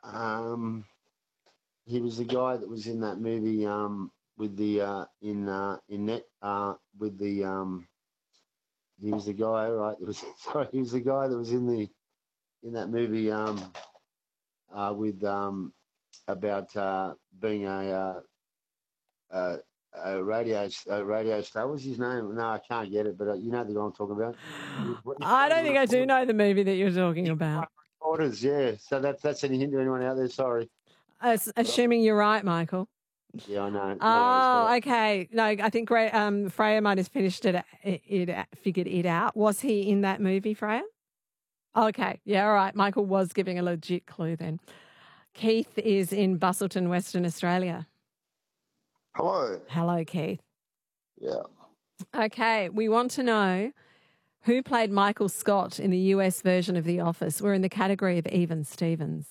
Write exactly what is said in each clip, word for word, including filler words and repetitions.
Um, he was the guy that was in that movie um, with the uh, in uh, in net uh, with the um, he was the guy right. That was sorry. He was the guy that was in the in that movie um, uh, with um, about uh, being a, uh, a a radio a radio star. What's his name? No, I can't get it, but uh, you know the guy I'm talking about. I don't think I do know the movie that you're talking about. Orders, yeah. So that's that's any hint to anyone out there? Sorry. As, assuming you're right, Michael. Yeah, I know. No Oh, worries, okay. No, I think Ray, um, Freya might have finished it, it, it, figured it out. Was he in that movie, Freya? Okay. Yeah, all right. Michael was giving a legit clue then. Keith is in Busselton, Western Australia. Hello. Hello, Keith. Yeah. Okay. We want to know who played Michael Scott in the U S version of The Office. We're in the category of even Stevens.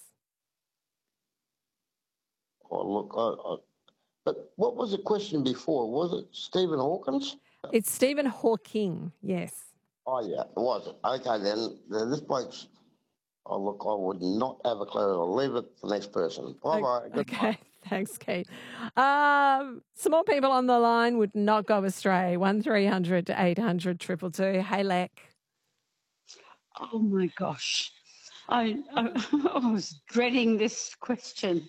Oh, look, I, I, but what was the question before? Was it Stephen Hawkins? It's Stephen Hawking, yes. Oh, yeah, it was it. Okay, then, then this bloke's... Oh, look, I would not have a clue. I'll leave it for the next person. Bye-bye. Okay, thanks, Kate. Um, some more people on the line would not go astray. one three hundred eight hundred two two two. Hey, Lek. Oh, my gosh. I, I, I was dreading this question.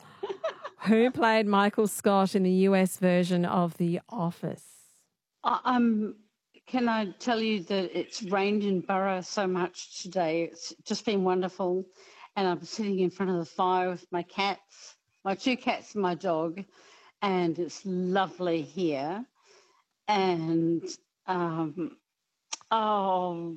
Who played Michael Scott in the U S version of The Office? I, um, can I tell you that it's rained in Borough so much today? It's just been wonderful. And I'm sitting in front of the fire with my cats, my two cats and my dog, and it's lovely here. And, um, oh,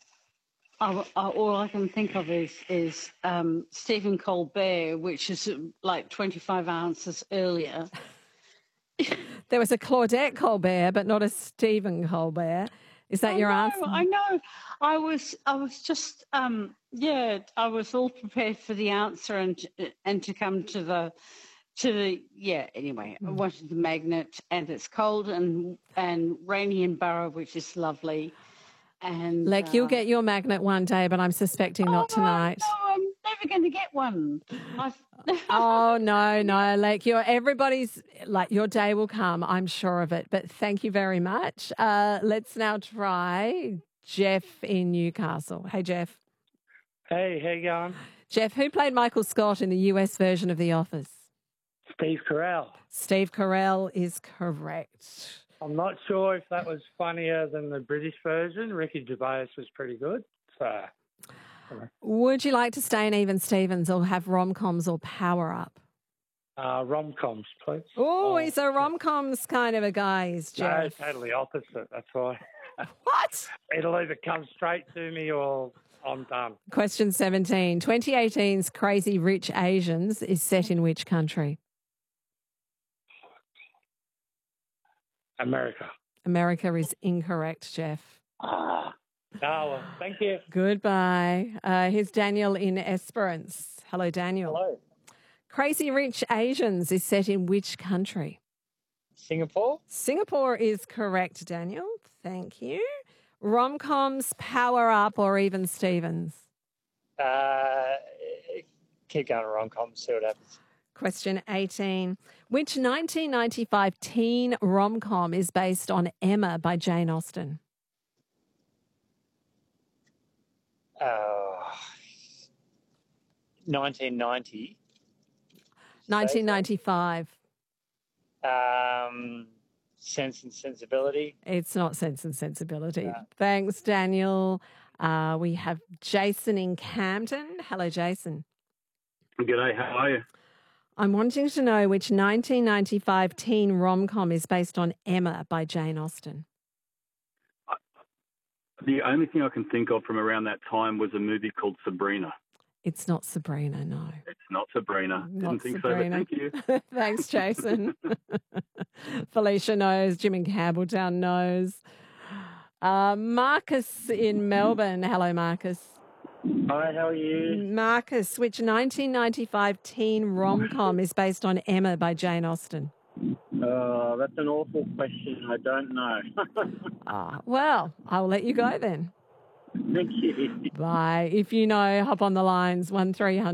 I, I, all I can think of is, is um, Stephen Colbert, which is like twenty-five ounces earlier. There was a Claudette Colbert, but not a Stephen Colbert. Is that I your know, answer? I know. I was, I was just, um, yeah, I was all prepared for the answer and and to come to the, to the, yeah. Anyway, I wanted the magnet, and it's cold and and rainy in Borough, which is lovely. And Like, uh, you'll get your magnet one day, but I'm suspecting not oh, tonight. No, no, I'm never going to get one. Oh, no, no. Like, you're everybody's, like, your day will come. I'm sure of it. But thank you very much. Uh, let's now try Jeff in Newcastle. Hey, Jeff. Hey, how you going? Jeff, who played Michael Scott in the U S version of The Office? Steve Carell. Steve Carell is correct. I'm not sure if that was funnier than the British version. Ricky Gervais was pretty good. So, you know. Would you like to stay in Even Stevens or have rom-coms or Power Up? Uh, rom-coms, please. Oh, he's a rom-coms kind of a guy, is Jeff. No, totally opposite. That's why. What? It'll either come straight to me or I'm done. Question seventeen. twenty eighteen's Crazy Rich Asians is set in which country? America. America is incorrect, Jeff. Ah. Oh, well, thank you. Goodbye. Uh, here's Daniel in Esperance. Hello, Daniel. Hello. Crazy Rich Asians is set in which country? Singapore. Singapore is correct, Daniel. Thank you. Rom-coms, Power Up, or Even Stevens? Uh, keep going rom-coms, see what happens. Question eighteen. Which nineteen ninety-five teen rom-com is based on Emma by Jane Austen? Uh, nineteen ninety. nineteen ninety-five. Um, Sense and Sensibility. It's not Sense and Sensibility. No. Thanks, Daniel. Uh, we have Jason in Camden. Hello, Jason. G'day, how are you? I'm wanting to know which nineteen ninety-five teen rom-com is based on Emma by Jane Austen. The only thing I can think of from around that time was a movie called Sabrina. It's not Sabrina, no. It's not Sabrina. Not Didn't think Sabrina. so, but thank you. Thanks, Jason. Felicia knows. Jim in Campbelltown knows. Uh, Marcus in Melbourne. Hello, Marcus. Hi, how are you? Marcus, which nineteen ninety-five teen rom-com is based on Emma by Jane Austen? Uh, that's an awful question. I don't know. Ah, well, I'll let you go then. Thank you. Bye. If you know, hop on the lines, one three hundred